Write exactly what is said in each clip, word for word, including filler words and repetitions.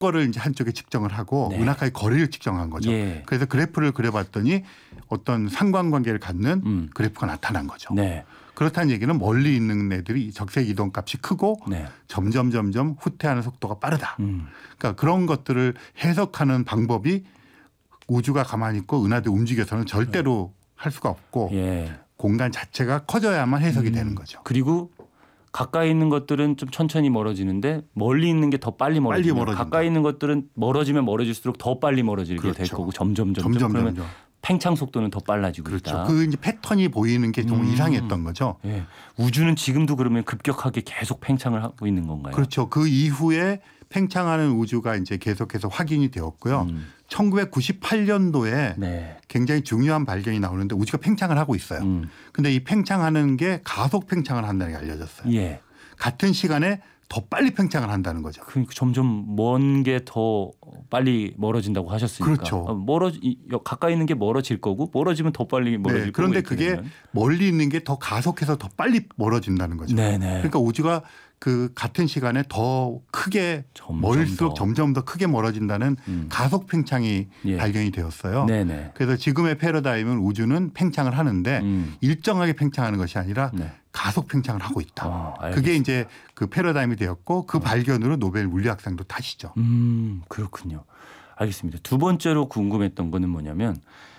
거를 이제 한쪽에 측정을 하고 네. 은하까지 거리를 측정한 거죠. 예. 그래서 그래프를 그려봤더니 어떤 상관관계를 갖는 음. 그래프가 나타난 거죠. 네. 그렇다는 얘기는 멀리 있는 애들이 적색 이동 값이 크고 네. 점점 점점 후퇴하는 속도가 빠르다. 음. 그러니까 그런 것들을 해석하는 방법이 우주가 가만히 있고 은하들이 움직여서는 절대로 할 수가 없고 예. 공간 자체가 커져야만 해석이 음. 되는 거죠. 그리고 가까이 있는 것들은 좀 천천히 멀어지는데 멀리 있는 게 더 빨리 멀어지고 멀어진다. 가까이 있는 것들은 멀어지면 멀어질수록 더 빨리 멀어지게 될 그렇죠. 거고 점점 점점, 점점 그러면 점점. 팽창 속도는 더 빨라지고 그렇죠. 있다. 그 이제 패턴이 보이는 게 좀 음. 이상했던 거죠. 예. 우주는 지금도 그러면 급격하게 계속 팽창을 하고 있는 건가요? 그렇죠. 그 이후에 팽창하는 우주가 이제 계속해서 확인이 되었고요. 음. 천구백구십팔 년도에 네. 굉장히 중요한 발견이 나오는데 우주가 팽창을 하고 있어요. 음. 근데 이 팽창하는 게 가속 팽창을 한다는 게 알려졌어요. 예. 같은 시간에 더 빨리 팽창을 한다는 거죠. 그러니까 점점 먼 게 더 빨리 멀어진다고 하셨으니까. 그렇죠. 어, 멀어 가까이 있는 게 멀어질 거고 멀어지면 더 빨리 멀어질 네, 거고. 그런데 이렇게 그게 되면. 멀리 있는 게 더 가속해서 더 빨리 멀어진다는 거죠. 네네. 그러니까 우주가 그 같은 시간에 더 크게 점점 멀수록 더. 점점 더 크게 멀어진다는 음. 가속 팽창이 예. 발견이 되었어요. 네네. 그래서 지금의 패러다임은 우주는 팽창을 하는데 음. 일정하게 팽창하는 것이 아니라 네. 가속 팽창을 하고 있다. 어, 그게 이제 그 패러다임이 되었고 그 발견으로 노벨 물리학상도 타시죠. 음, 그렇군요. 알겠습니다. 두 번째로 궁금했던 거는 뭐냐면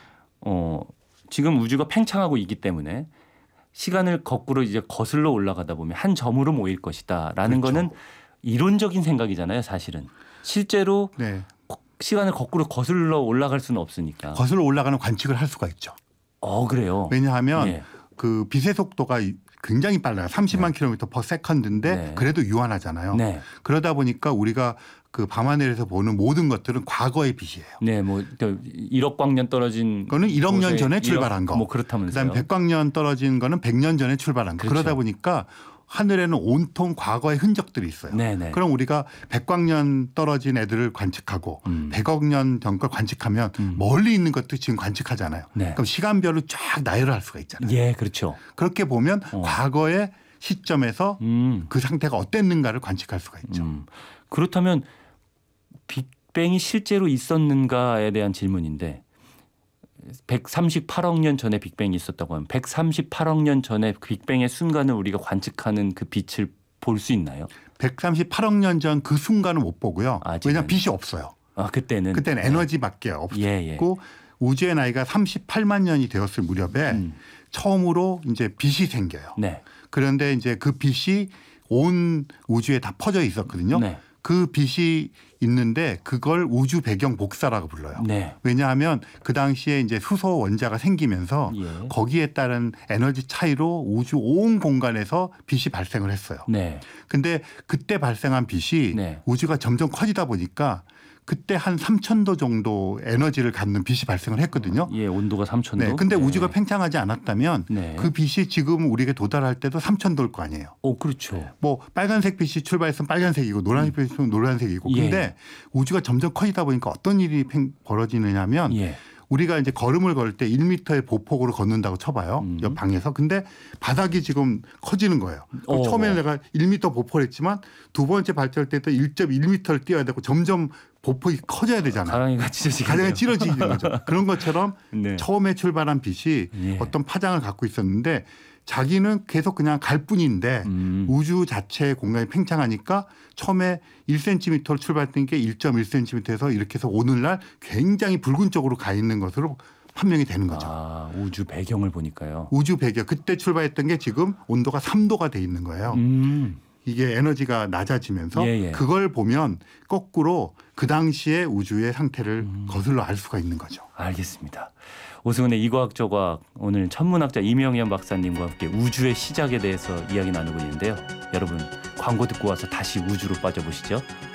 어, 지금 우주가 팽창하고 있기 때문에 시간을 거꾸로 이제 거슬러 올라가다 보면 한 점으로 모일 것이다라는 그렇죠. 거는 이론적인 생각이잖아요, 사실은. 실제로 네. 시간을 거꾸로 거슬러 올라갈 수는 없으니까. 거슬러 올라가는 관측을 할 수가 있죠. 어, 그래요. 왜냐하면 예. 그 빛의 속도가 굉장히 빨라요. 삼십만 킬로미터 퍼 세컨드인데 네. 그래도 유한하잖아요. 네. 그러다 보니까 우리가 그 밤하늘에서 보는 모든 것들은 과거의 빛이에요. 네, 뭐 일억 광년 떨어진 그거는 일억 년 곳에 전에 일억, 출발한 거. 뭐 그렇다면서요. 그다음에 백광년 떨어진 거는 백 년 전에 출발한 거. 그렇죠. 그러다 보니까 하늘에는 온통 과거의 흔적들이 있어요. 네네. 그럼 우리가 백광년 떨어진 애들을 관측하고 음. 백억 년 전 걸 관측하면 음. 멀리 있는 것도 지금 관측하잖아요. 네. 그럼 시간별로 쫙 나열을 할 수가 있잖아요. 예, 그렇죠. 그렇게 보면 어. 과거의 시점에서 음. 그 상태가 어땠는가를 관측할 수가 있죠. 음. 그렇다면 빅뱅이 실제로 있었는가에 대한 질문인데 백삼십팔억 년 전에 빅뱅이 있었다고 하면 백삼십팔억 년 전에 빅뱅의 순간을 우리가 관측하는 그 빛을 볼 수 있나요? 백삼십팔억 년 전 그 순간은 못 보고요. 아직은. 왜냐하면 빛이 없어요. 아, 그때는 그때는 에너지밖에 없었고 예, 예. 우주의 나이가 삼십팔만 년이 되었을 무렵에 음. 처음으로 이제 빛이 생겨요. 네. 그런데 이제 그 빛이 온 우주에 다 퍼져 있었거든요. 네. 그 빛이 있는데 그걸 우주 배경 복사라고 불러요. 네. 왜냐하면 그 당시에 이제 수소 원자가 생기면서 예. 거기에 따른 에너지 차이로 우주 온 공간에서 빛이 발생을 했어요. 네. 근데 그때 발생한 빛이 네. 우주가 점점 커지다 보니까 그때 한 삼천 도 정도 에너지를 갖는 빛이 발생을 했거든요. 예, 온도가 삼천 도. 네. 근데 우주가 팽창하지 않았다면 네. 그 빛이 지금 우리에게 도달할 때도 삼천 도일 거 아니에요. 오, 그렇죠. 뭐 빨간색 빛이 출발했으면 빨간색이고 노란색 빛이 있으면 노란색이고. 예. 근데 우주가 점점 커지다 보니까 어떤 일이 팽- 벌어지느냐면 예. 우리가 이제 걸음을 걸 때 일 미터의 보폭으로 걷는다고 쳐봐요. 음. 옆 방에서. 근데 바닥이 지금 커지는 거예요. 그럼 어. 처음에는 내가 일 미터 보폭을 했지만 두 번째 발전할 때도 일 점 일 미터를 뛰어야 되고 점점 보폭이 커져야 되잖아요. 가랑이가 찢어지게. 가장이 찌러지는 거죠. 그런 것처럼 네. 처음에 출발한 빛이 예. 어떤 파장을 갖고 있었는데 자기는 계속 그냥 갈 뿐인데 음. 우주 자체의 공간이 팽창하니까 처음에 일 센티미터로 출발했던 게 일 점 일 센티미터에서 이렇게 해서 오늘날 굉장히 붉은 쪽으로 가 있는 것으로 판명이 되는 거죠. 아, 우주 배경을 보니까요. 우주 배경 그때 출발했던 게 지금 온도가 삼 도가 돼 있는 거예요. 음. 이게 에너지가 낮아지면서 예, 예. 그걸 보면 거꾸로 그 당시의 우주의 상태를 음. 거슬러 알 수가 있는 거죠. 알겠습니다. 오승훈의 이과학저과학 오늘 천문학자 이명현 박사님과 함께 우주의 시작에 대해서 이야기 나누고 있는데요. 여러분 광고 듣고 와서 다시 우주로 빠져보시죠.